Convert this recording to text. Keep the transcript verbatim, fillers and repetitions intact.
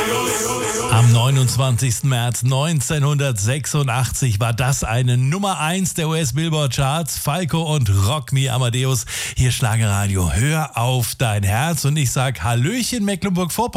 Am neunundzwanzigsten März neunzehnhundertsechsundachtzig war das eine Nummer eins der U S-Billboard-Charts. Falco und Rock Me Amadeus. Hier Schlagerradio. Hör auf dein Herz. Und ich sag Hallöchen Mecklenburg-Vorpommern.